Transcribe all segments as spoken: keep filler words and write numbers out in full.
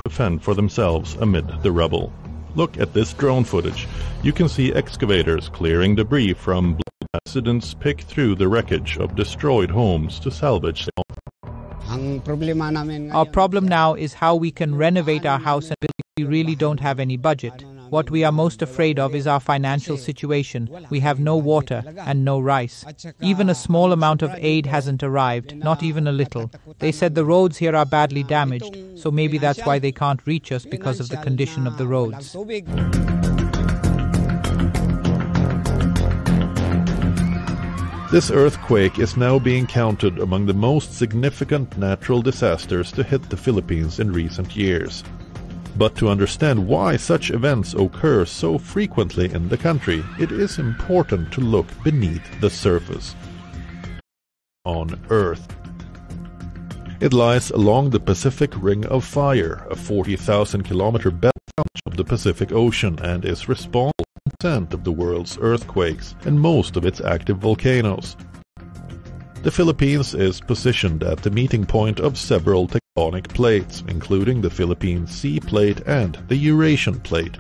to fend for themselves amid the rubble. Look at this drone footage. You can see excavators clearing debris from residents pick through the wreckage of destroyed homes to salvage them. Our problem now is how we can renovate our house, and we really don't have any budget. What we are most afraid of is our financial situation. We have no water and no rice. Even a small amount of aid hasn't arrived, not even a little. They said the roads here are badly damaged, so maybe that's why they can't reach us, because of the condition of the roads. This earthquake is now being counted among the most significant natural disasters to hit the Philippines in recent years. But to understand why such events occur so frequently in the country, it is important to look beneath the surface. On Earth. It lies along the Pacific Ring of Fire, a forty thousand kilometer belt of the Pacific Ocean, and is responsible for ten percent of the world's earthquakes and most of its active volcanoes. The Philippines is positioned at the meeting point of several tectonic plates, including the Philippine Sea Plate and the Eurasian Plate.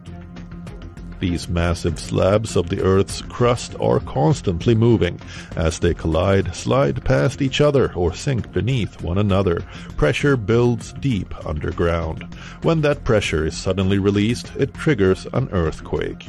These massive slabs of the Earth's crust are constantly moving. As they collide, slide past each other, or sink beneath one another, pressure builds deep underground. When that pressure is suddenly released, it triggers an earthquake.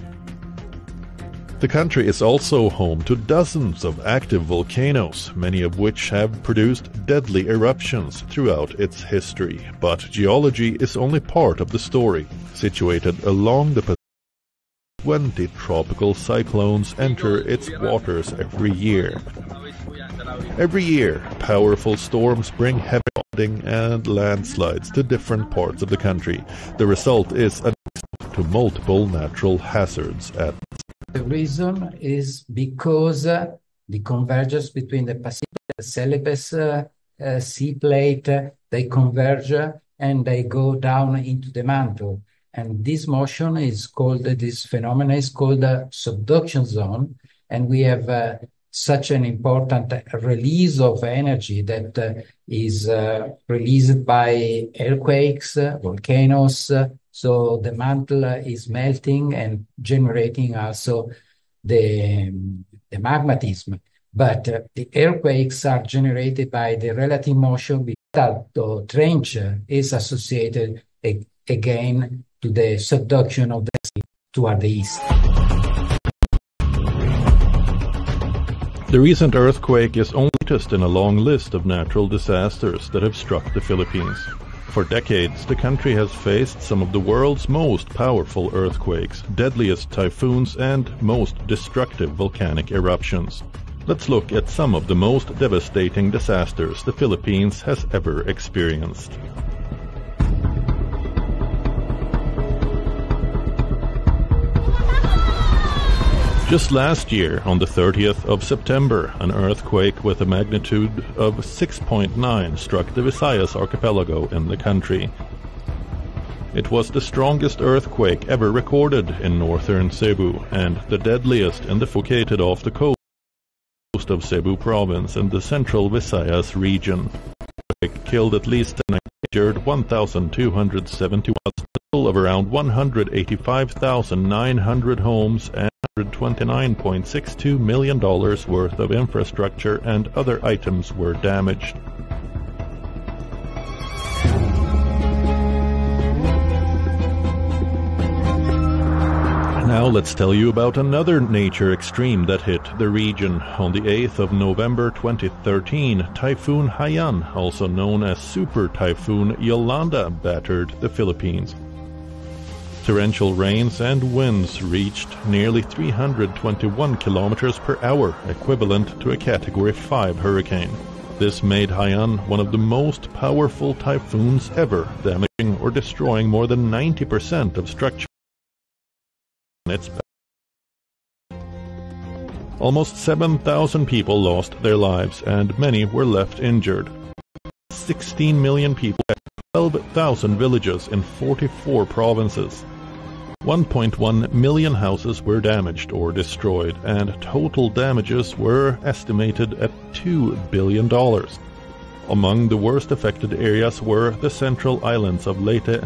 The country is also home to dozens of active volcanoes, many of which have produced deadly eruptions throughout its history. But geology is only part of the story. Situated along the Pacific, twenty tropical cyclones enter its waters every year. Every year, powerful storms bring heavy flooding and landslides to different parts of the country. The result is a to multiple natural hazards at The reason is because uh, the convergence between the Pacific and the Celebes uh, uh, sea plate, uh, they converge uh, and they go down into the mantle. And this motion is called, this phenomenon is called the subduction zone. And we have uh, such an important release of energy that uh, is uh, released by earthquakes, uh, volcanoes. Uh, so the mantle uh, is melting and generating also the, the magmatism. But uh, the earthquakes are generated by the relative motion, because the trench is associated a, again to the subduction of the sea toward the east. The recent earthquake is only just in a long list of natural disasters that have struck the Philippines. For decades, the country has faced some of the world's most powerful earthquakes, deadliest typhoons, and most destructive volcanic eruptions. Let's look at some of the most devastating disasters the Philippines has ever experienced. Just last year, on the thirtieth of September, an earthquake with a magnitude of six point nine struck the Visayas archipelago in the country. It was the strongest earthquake ever recorded in northern Cebu, and the deadliest in the located off the coast of Cebu province in the central Visayas region. The earthquake killed at least and injured one thousand two hundred seventy-one, of around one hundred eighty-five thousand nine hundred homes and one hundred twenty-nine point six two million dollars worth of infrastructure and other items were damaged. Now let's tell you about another nature extreme that hit the region. On the eighth of November twenty thirteen, Typhoon Haiyan, also known as Super Typhoon Yolanda, battered the Philippines. Torrential rains and winds reached nearly three hundred twenty-one kilometers per hour, equivalent to a Category five hurricane. This made Haiyan one of the most powerful typhoons ever, damaging or destroying more than ninety percent of structure in its path. Almost seven thousand people lost their lives and many were left injured. sixteen million people, twelve thousand villages in forty-four provinces. one point one million houses were damaged or destroyed, and total damages were estimated at two billion dollars. Among the worst affected areas were the central islands of Leyte and